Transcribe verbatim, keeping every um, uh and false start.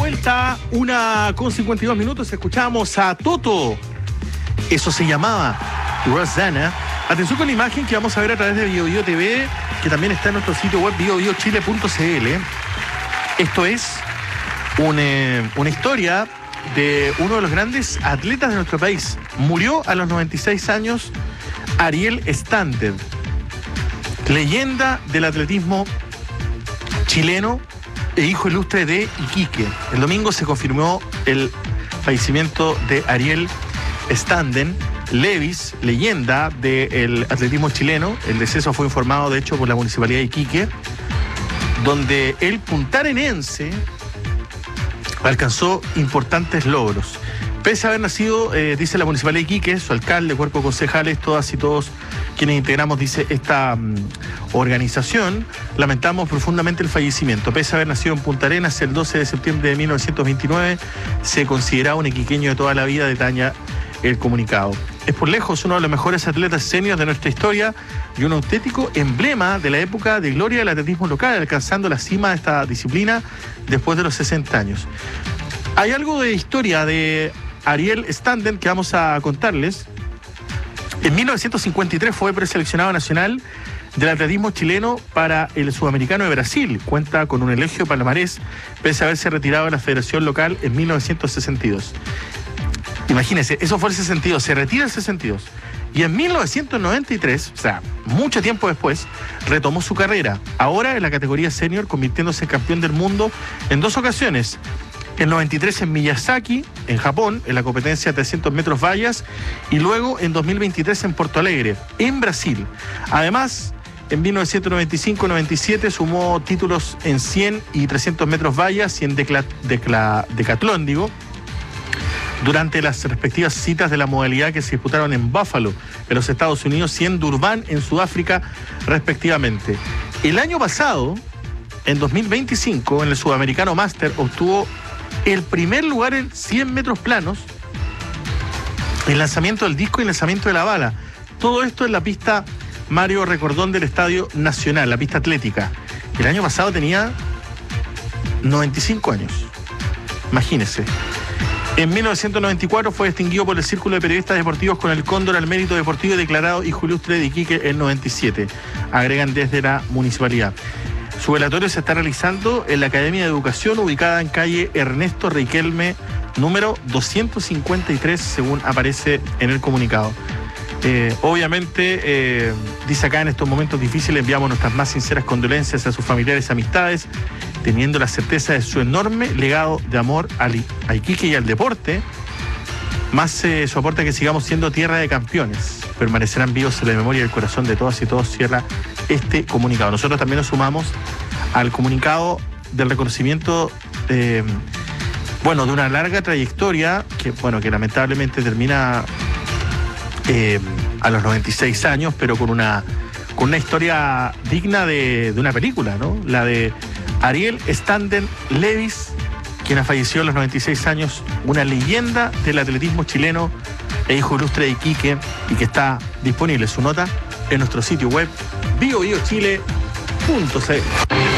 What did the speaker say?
vuelta, una con cincuenta y dos minutos, escuchamos a Toto. Eso se llamaba Rosanna. Atención con la imagen que vamos a ver a través de BioBio T V, que también está en nuestro sitio web bio bio chile punto c l. Esto es un, eh, una historia de uno de los grandes atletas de nuestro país. Murió a los noventa y seis años Ariel Standen, leyenda del atletismo chileno e hijo ilustre de Iquique. El domingo se confirmó el fallecimiento de Ariel Standen Levis, leyenda del atletismo chileno. El deceso fue informado, de hecho, por la Municipalidad de Iquique, donde el puntarenense alcanzó importantes logros. Pese a haber nacido, eh, dice la Municipalidad de Iquique, su alcalde, cuerpo de concejales, todas y todos quienes integramos, dice, esta um, organización, lamentamos profundamente el fallecimiento. Pese a haber nacido en Punta Arenas el doce de septiembre de mil novecientos veintinueve, se consideraba un iquiqueño de toda la vida, detalla el comunicado. Es por lejos uno de los mejores atletas seniors de nuestra historia y un auténtico emblema de la época de gloria del atletismo local, alcanzando la cima de esta disciplina después de los sesenta años. Hay algo de historia de Ariel Standen que vamos a contarles. En mil novecientos cincuenta y tres fue preseleccionado nacional del atletismo chileno para el Sudamericano de Brasil. Cuenta con un elegio palmarés, pese a haberse retirado de la federación local en mil novecientos sesenta y dos. Imagínense, eso fue el sesenta y dos, se retira el sesenta y dos. Y en mil novecientos noventa y tres, o sea, mucho tiempo después, retomó su carrera. Ahora en la categoría senior, convirtiéndose en campeón del mundo en dos ocasiones. En noventa y tres en Miyazaki, en Japón, en la competencia de trescientos metros vallas, y luego en dos mil veintitrés en Porto Alegre, en Brasil. Además, en mil novecientos noventa y cinco noventa y siete sumó títulos en cien y trescientos metros vallas y en decla, decla, decatlón, digo, durante las respectivas citas de la modalidad que se disputaron en Buffalo, en los Estados Unidos, y en Durban, en Sudáfrica, respectivamente. El año pasado, en dos mil veinticinco, en el Sudamericano Master, obtuvo el primer lugar en cien metros planos, el lanzamiento del disco y el lanzamiento de la bala. Todo esto en la pista Mario Recordón del Estadio Nacional, la pista atlética. El año pasado tenía noventa y cinco años. Imagínense. En mil novecientos noventa y cuatro fue distinguido por el Círculo de Periodistas Deportivos con el Cóndor al Mérito Deportivo y declarado hijo ilustre de Iquique en noventa y siete. Agregan desde la municipalidad. Su velatorio se está realizando en la Academia de Educación, ubicada en calle Ernesto Riquelme, número doscientos cincuenta y tres, según aparece en el comunicado. Eh, obviamente, eh, dice acá, en estos momentos difíciles enviamos nuestras más sinceras condolencias a sus familiares y amistades, teniendo la certeza de su enorme legado de amor a Iquique y al deporte, más eh, su aporte a que sigamos siendo tierra de campeones. Permanecerán vivos en la memoria y el corazón de todas y todos, cierra este comunicado. Nosotros también nos sumamos al comunicado del reconocimiento eh, bueno, de una larga trayectoria que, bueno, que lamentablemente termina eh, a los noventa y seis años, pero con una, con una historia digna de, de una película, ¿no? La de Ariel Standen Levis, quien ha fallecido a los noventa y seis años, una leyenda del atletismo chileno e hijo ilustre de Iquique, y que está disponible su nota en nuestro sitio web bio bio chile punto c l.